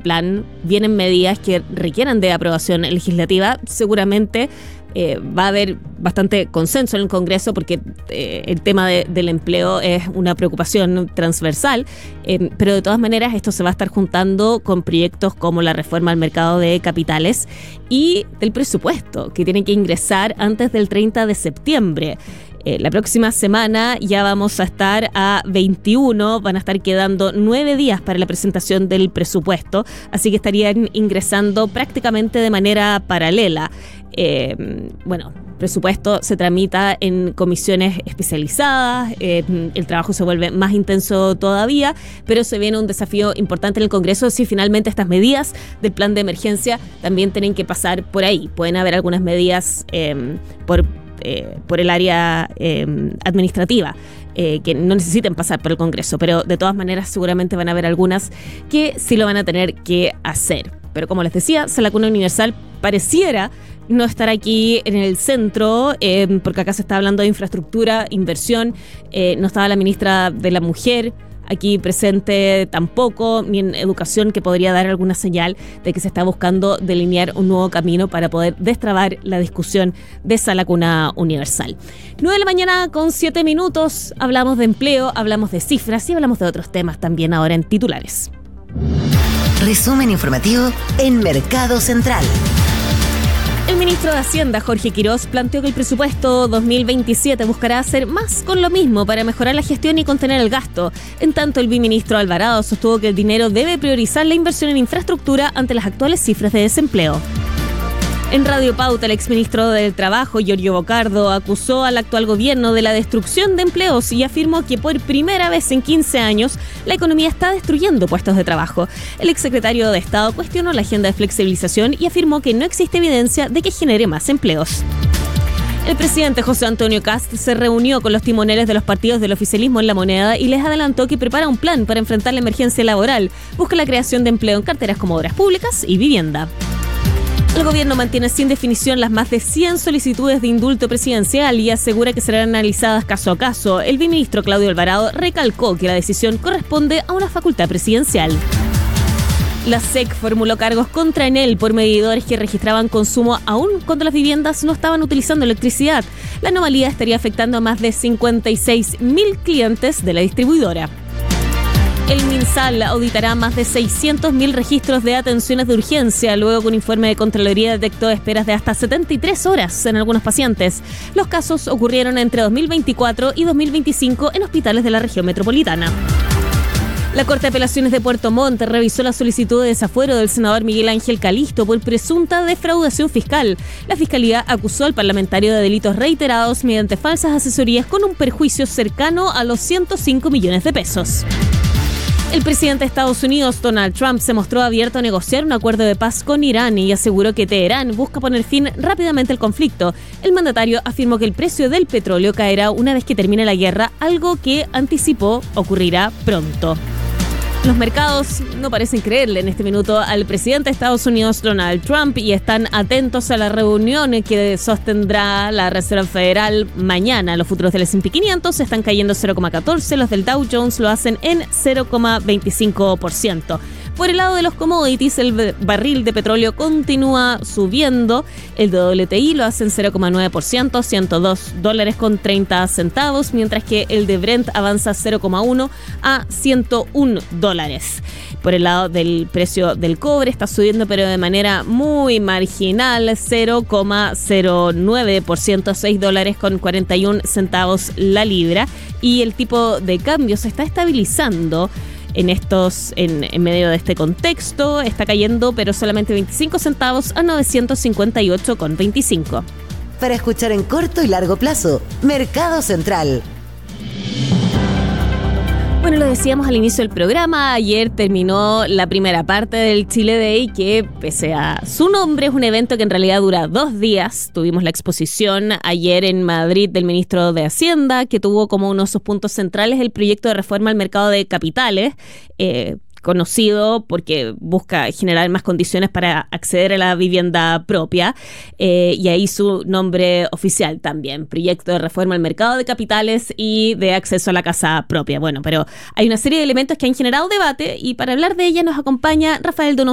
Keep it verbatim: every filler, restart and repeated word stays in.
plan vienen medidas que requieran de aprobación legislativa. Seguramente eh, va a haber bastante consenso en el Congreso porque eh, el tema de, del empleo es una preocupación transversal, eh, pero de todas maneras esto se va a estar juntando con proyectos como la reforma al mercado de capitales y del presupuesto, que tiene que ingresar antes del treinta de septiembre. Eh, la próxima semana ya vamos a estar a veintiuno, van a estar quedando nueve días para la presentación del presupuesto, así que estarían ingresando prácticamente de manera paralela. Eh, bueno, el presupuesto se tramita en comisiones especializadas, eh, el trabajo se vuelve más intenso todavía, pero se viene un desafío importante en el Congreso si finalmente estas medidas del plan de emergencia también tienen que pasar por ahí. Pueden haber algunas medidas eh, por Eh, por el área eh, administrativa, eh, que no necesiten pasar por el Congreso, pero de todas maneras seguramente van a haber algunas que sí lo van a tener que hacer. Pero como les decía, Sala Cuna Universal pareciera no estar aquí en el centro, eh, porque acá se está hablando de infraestructura, inversión, eh, no estaba la ministra de la Mujer aquí presente tampoco, ni en educación, que podría dar alguna señal de que se está buscando delinear un nuevo camino para poder destrabar la discusión de Sala Cuna Universal. nueve de la mañana con siete minutos, hablamos de empleo, hablamos de cifras y hablamos de otros temas también ahora en titulares. Resumen informativo en Mercado Central. El ministro de Hacienda, Jorge Quirós, planteó que el presupuesto dos mil veintisiete buscará hacer más con lo mismo para mejorar la gestión y contener el gasto. En tanto, el viceministro Alvarado sostuvo que el dinero debe priorizar la inversión en infraestructura ante las actuales cifras de desempleo. En Radio Pauta, el exministro del Trabajo, Giorgio Bocardo, acusó al actual gobierno de la destrucción de empleos y afirmó que por primera vez en quince años la economía está destruyendo puestos de trabajo. El exsecretario de Estado cuestionó la agenda de flexibilización y afirmó que no existe evidencia de que genere más empleos. El presidente José Antonio Kast se reunió con los timoneles de los partidos del oficialismo en La Moneda y les adelantó que prepara un plan para enfrentar la emergencia laboral. Busca la creación de empleo en carteras como obras públicas y vivienda. El gobierno mantiene sin definición las más de cien solicitudes de indulto presidencial y asegura que serán analizadas caso a caso. El viceministro Claudio Alvarado recalcó que la decisión corresponde a una facultad presidencial. La S E C formuló cargos contra Enel por medidores que registraban consumo aún cuando las viviendas no estaban utilizando electricidad. La anomalía estaría afectando a más de cincuenta y seis mil clientes de la distribuidora. El MinSal auditará más de seiscientos mil registros de atenciones de urgencia. Luego que un informe de Contraloría detectó esperas de hasta setenta y tres horas en algunos pacientes. Los casos ocurrieron entre dos mil veinticuatro y dos mil veinticinco en hospitales de la región metropolitana. La Corte de Apelaciones de Puerto Montt revisó la solicitud de desafuero del senador Miguel Ángel Calisto por presunta defraudación fiscal. La Fiscalía acusó al parlamentario de delitos reiterados mediante falsas asesorías con un perjuicio cercano a los ciento cinco millones de pesos. El presidente de Estados Unidos, Donald Trump, se mostró abierto a negociar un acuerdo de paz con Irán y aseguró que Teherán busca poner fin rápidamente al conflicto. El mandatario afirmó que el precio del petróleo caerá una vez que termine la guerra, algo que anticipó ocurrirá pronto. Los mercados no parecen creerle en este minuto al presidente de Estados Unidos, Donald Trump, y están atentos a la reunión que sostendrá la Reserva Federal mañana. Los futuros del ese and pe quinientos están cayendo cero coma catorce, los del Dow Jones lo hacen en cero coma veinticinco por ciento. Por el lado de los commodities, el barril de petróleo continúa subiendo. El de doble U T I lo hace en cero coma nueve por ciento, ciento dos dólares con treinta centavos, mientras que el de Brent avanza cero coma uno a ciento un dólares. Por el lado del precio del cobre está subiendo, pero de manera muy marginal, cero coma cero nueve por ciento, seis dólares con cuarenta y un centavos la libra. Y el tipo de cambio se está estabilizando en estos, en, en medio de este contexto. Está cayendo, pero solamente veinticinco centavos a novecientos cincuenta y ocho con veinticinco. Para escuchar en corto y largo plazo, Mercado Central. Bueno, lo decíamos al inicio del programa, ayer terminó la primera parte del Chile Day, que pese a su nombre es un evento que en realidad dura dos días. Tuvimos la exposición ayer en Madrid del ministro de Hacienda, que tuvo como uno de sus puntos centrales el proyecto de reforma al mercado de capitales, eh, conocido porque busca generar más condiciones para acceder a la vivienda propia, eh, y ahí su nombre oficial también, proyecto de reforma al mercado de capitales y de acceso a la casa propia. Bueno, pero hay una serie de elementos que han generado debate y para hablar de ella nos acompaña Rafael Donoso